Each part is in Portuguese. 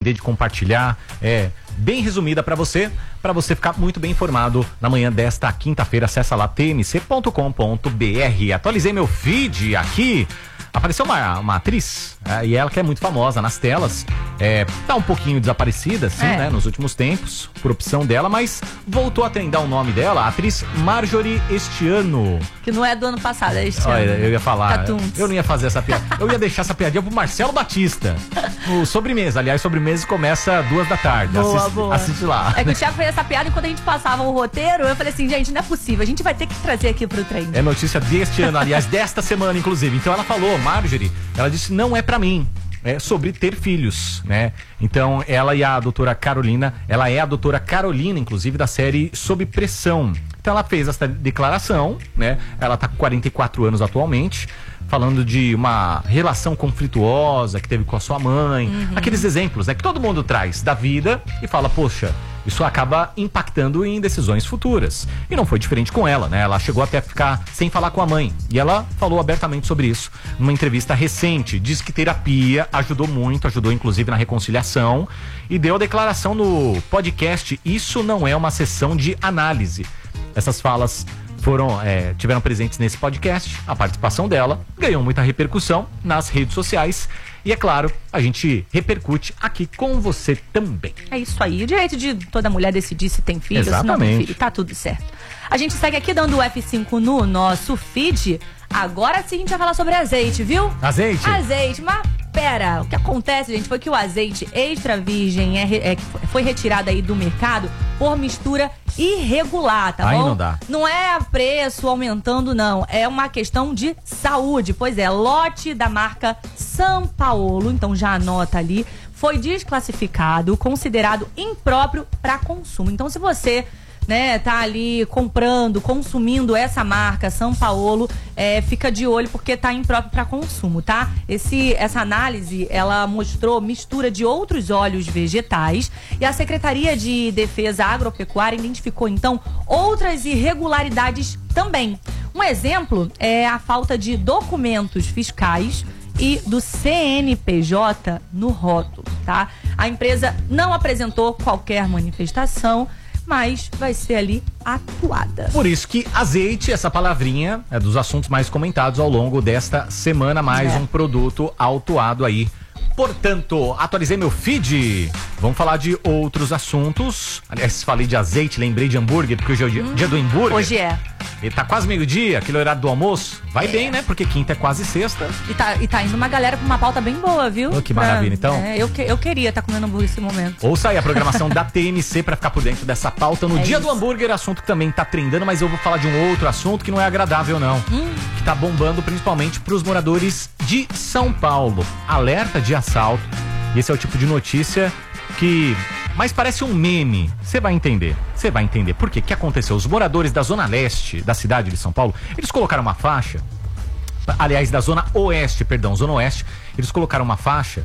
entender, de compartilhar. É bem resumida para você ficar muito bem informado na manhã desta quinta-feira. Acessa lá tmc.com.br. Atualizei meu feed aqui. Apareceu uma atriz, e ela que é muito famosa nas telas, tá um pouquinho desaparecida, assim, né, nos últimos tempos, por opção dela, mas voltou a trendar o nome dela, a atriz Marjorie este ano. Que não é do ano passado, é este ano. Eu ia falar, Catuns. eu não ia fazer essa piada, eu ia deixar essa piadinha pro Marcelo Batista. O Sobremesa, aliás, Sobremesa começa 2h. Boa. Assiste lá. É que o Thiago fez essa piada enquanto a gente passava o roteiro, eu falei assim, gente, não é possível, a gente vai ter que trazer aqui pro trem. É notícia deste ano, aliás, desta semana, inclusive. Então ela falou, Marjorie, ela disse, não é pra mim. É sobre ter filhos, né? Então, ela e a doutora Carolina, ela é a doutora Carolina, inclusive, da série Sob Pressão. Então, ela fez essa declaração, né? Ela tá com 44 anos atualmente, falando de uma relação conflituosa que teve com a sua mãe. Aqueles exemplos, né? Que todo mundo traz da vida e fala, poxa, isso acaba impactando em decisões futuras. E não foi diferente com ela, né? Ela chegou até a ficar sem falar com a mãe. E ela falou abertamente sobre isso numa entrevista recente. Diz que terapia ajudou muito, ajudou inclusive na reconciliação. E deu a declaração no podcast Isso Não É Uma Sessão de Análise. Essas falas tiveram presentes nesse podcast. A participação dela ganhou muita repercussão nas redes sociais. E é claro, a gente repercute aqui com você também. É isso aí, o direito de toda mulher decidir se tem filho ou se não tem filho, tá tudo certo. A gente segue aqui dando o F5 no nosso feed. Agora sim a gente vai falar sobre azeite, viu? Azeite, mas pera, o que acontece, gente, foi que o azeite extra virgem foi retirado aí do mercado por mistura irregular, tá bom? Aí não dá. Não é preço aumentando, não. É uma questão de saúde. Pois é, lote da marca São Paulo, então já anota ali, foi desclassificado, considerado impróprio para consumo. Então, se você tá ali comprando, consumindo essa marca São Paulo, fica de olho porque tá impróprio para consumo, tá? Essa análise, ela mostrou mistura de outros óleos vegetais e a Secretaria de Defesa Agropecuária identificou, então, outras irregularidades também. Um exemplo é a falta de documentos fiscais e do CNPJ no rótulo, tá? A empresa não apresentou qualquer manifestação, mas vai ser ali atuada. Por isso que azeite, essa palavrinha, é dos assuntos mais comentados ao longo desta semana, mais um produto autuado aí. Portanto, atualizei meu feed. Vamos falar de outros assuntos. Aliás, falei de azeite, lembrei de hambúrguer, porque hoje é o dia do hambúrguer. Hoje é. E tá quase meio-dia, aquele horário do almoço. Vai bem, né? Porque quinta é quase sexta. E tá indo uma galera com uma pauta bem boa, viu? Oh, que maravilha, então. Eu queria estar comendo hambúrguer nesse momento. Ouça aí a programação da TMC pra ficar por dentro dessa pauta. No dia do hambúrguer, assunto que também tá trendando, mas eu vou falar de um outro assunto que não é agradável, não. Que tá bombando principalmente pros moradores de São Paulo. Alerta de assalto. E esse é o tipo de notícia que... mas parece um meme. Você vai entender. Por quê? O que aconteceu? Os moradores da zona leste da cidade de São Paulo, eles colocaram uma faixa, aliás, da zona oeste, eles colocaram uma faixa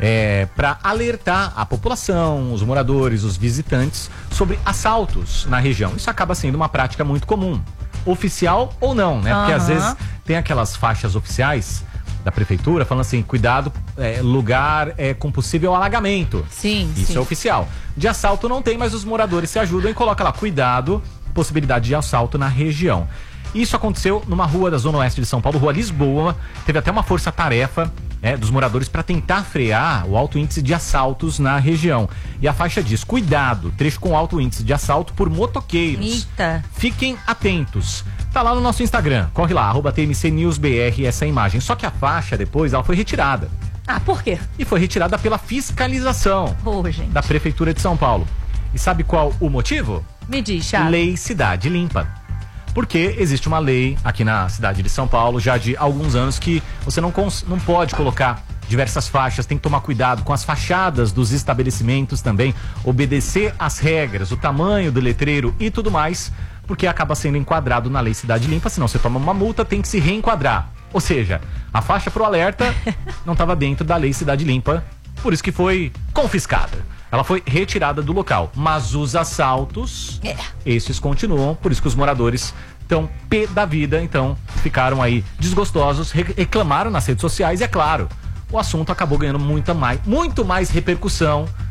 para alertar a população, os moradores, os visitantes, sobre assaltos na região. Isso acaba sendo uma prática muito comum. Oficial ou não, né? Porque às vezes tem aquelas faixas oficiais da prefeitura falando assim, cuidado, lugar com possível alagamento. Isso é oficial. De assalto não tem, mas os moradores se ajudam e colocam lá, cuidado, possibilidade de assalto na região. Isso aconteceu numa rua da Zona Oeste de São Paulo, Rua Lisboa. Teve até uma força-tarefa dos moradores para tentar frear o alto índice de assaltos na região. E a faixa diz, cuidado, trecho com alto índice de assalto por motoqueiros. Eita. Fiquem atentos. Tá lá no nosso Instagram, corre lá, @TMCNewsBR, essa imagem. Só que a faixa depois, ela foi retirada. Ah, por quê? E foi retirada pela fiscalização gente. da Prefeitura de São Paulo. E sabe qual o motivo? Me diz, Thiago. Lei Cidade Limpa. Porque existe uma lei aqui na cidade de São Paulo, já de alguns anos, que você não pode colocar diversas faixas, tem que tomar cuidado com as fachadas dos estabelecimentos também, obedecer às regras, o tamanho do letreiro e tudo mais, porque acaba sendo enquadrado na Lei Cidade Limpa, senão você toma uma multa, tem que se reenquadrar. Ou seja, a faixa pro alerta não estava dentro da Lei Cidade Limpa, por isso que foi confiscada. Ela foi retirada do local, mas os assaltos, esses continuam, por isso que os moradores estão pé da vida, então ficaram aí desgostosos, reclamaram nas redes sociais e é claro, o assunto acabou ganhando muito mais repercussão